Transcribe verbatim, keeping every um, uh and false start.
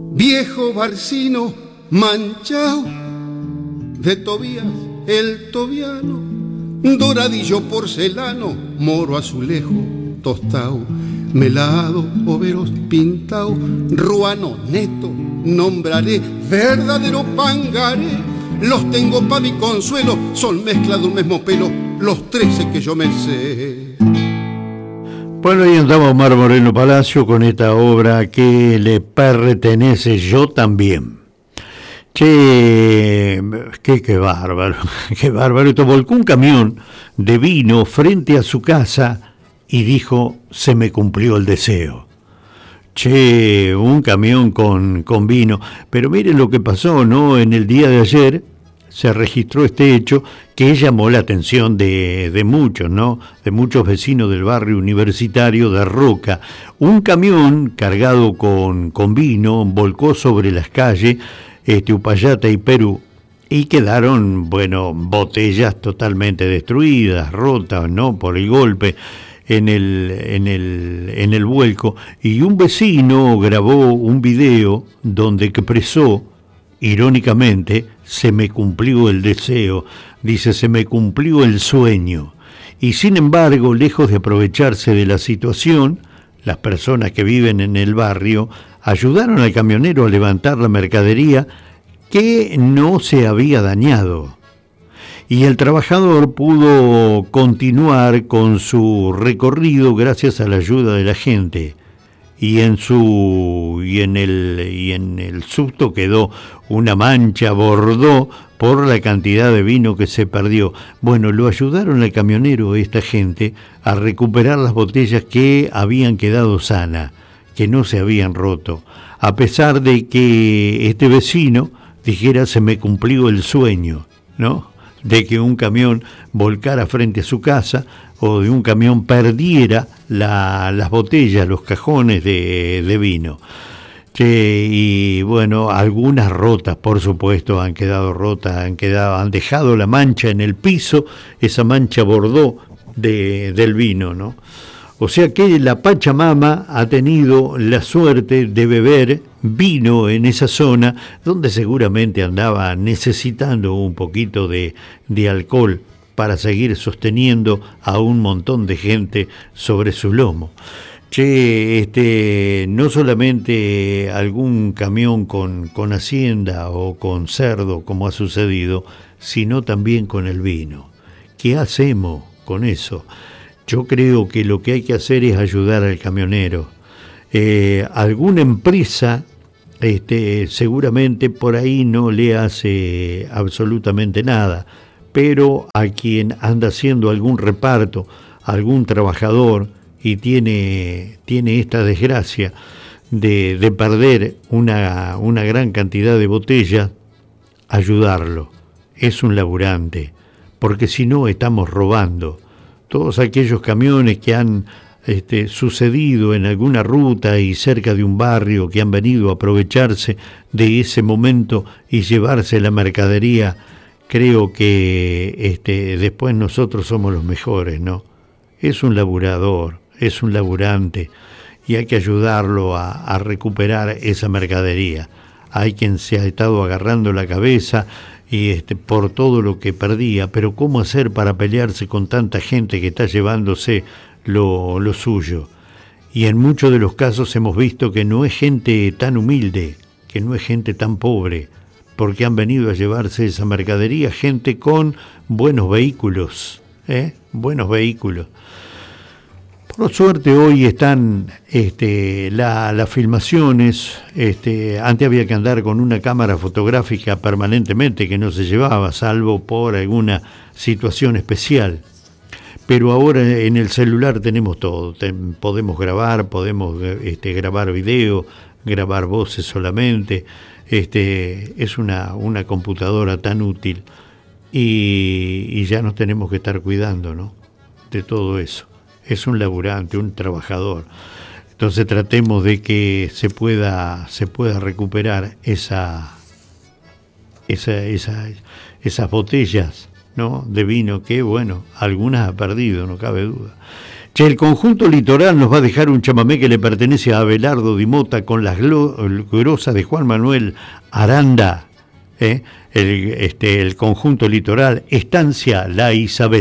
viejo barcino manchao, de Tobías el tobiano, doradillo porcelano, moro azulejo tostao, melado, overos pintao, ruano neto, nombraré verdadero pangaré. Los tengo pa' mi consuelo, son mezcla de un mismo pelo, los trece que yo me sé. Bueno, ahí andaba Omar Moreno Palacio con esta obra que le pertenece Yo También. Che, qué, qué bárbaro, qué bárbaro. Esto volcó un camión de vino frente a su casa y dijo, se me cumplió el deseo. Che, un camión con, con vino. Pero miren lo que pasó, ¿no? En el día de ayer se registró este hecho que llamó la atención de, de muchos, ¿no? De muchos vecinos del barrio universitario de Roca. Un camión cargado con, con vino volcó sobre las calles este, Upayata y Perú y quedaron, bueno, botellas totalmente destruidas, rotas, ¿no? Por el golpe en el, en el, en el vuelco. Y un vecino grabó un video donde expresó, irónicamente, se me cumplió el deseo, dice, se me cumplió el sueño. Y sin embargo, lejos de aprovecharse de la situación, las personas que viven en el barrio ayudaron al camionero a levantar la mercadería que no se había dañado. Y el trabajador pudo continuar con su recorrido gracias a la ayuda de la gente. Y en su y en el y en el subto quedó una mancha bordó por la cantidad de vino que se perdió. Bueno, lo ayudaron al camionero, esta gente, a recuperar las botellas que habían quedado sanas, que no se habían roto, a pesar de que este vecino dijera se me cumplió el sueño, ¿no? De que un camión volcara frente a su casa o de un camión perdiera la, las botellas, los cajones de, de vino. Che, y bueno, algunas rotas, por supuesto, han quedado rotas, han quedado, han dejado la mancha en el piso, esa mancha bordó de, del vino, ¿no? O sea que la Pachamama ha tenido la suerte de beber vino en esa zona donde seguramente andaba necesitando un poquito de, de alcohol para seguir sosteniendo a un montón de gente sobre su lomo. Che, este, no solamente algún camión con, con hacienda o con cerdo, como ha sucedido, sino también con el vino. ¿Qué hacemos con eso? Yo creo que lo que hay que hacer es ayudar al camionero. Eh, alguna empresa este, seguramente por ahí no le hace absolutamente nada, pero a quien anda haciendo algún reparto, algún trabajador y tiene, tiene esta desgracia de, de perder una, una gran cantidad de botellas, ayudarlo. Es un laburante, porque si no estamos robando. Todos aquellos camiones que han este, sucedido en alguna ruta y cerca de un barrio, que han venido a aprovecharse de ese momento y llevarse la mercadería, creo que este, después nosotros somos los mejores, ¿no? Es un laburador, es un laburante y hay que ayudarlo a, a recuperar esa mercadería. Hay quien se ha estado agarrando la cabeza y este, por todo lo que perdía, pero ¿cómo hacer para pelearse con tanta gente que está llevándose lo, lo suyo? Y en muchos de los casos hemos visto que no es gente tan humilde, que no es gente tan pobre, porque han venido a llevarse esa mercadería, gente con buenos vehículos, ¿eh? Buenos vehículos. Por suerte hoy están este, la, las filmaciones, este, antes había que andar con una cámara fotográfica permanentemente que no se llevaba, salvo por alguna situación especial. Pero ahora en el celular tenemos todo, Ten, podemos grabar, podemos este, grabar video, grabar voces solamente, este, es una, una computadora tan útil y, y ya nos tenemos que estar cuidando, ¿no? De todo eso. Es un laburante, un trabajador. Entonces tratemos de que se pueda, se pueda recuperar esa, esa, esa, esas botellas, ¿no? De vino que, bueno, algunas ha perdido, no cabe duda. Che, el conjunto Litoral nos va a dejar un chamamé que le pertenece a Abelardo Di Mota con las glosas de Juan Manuel Aranda. ¿eh? El, este, el conjunto Litoral, Estancia La Isabel.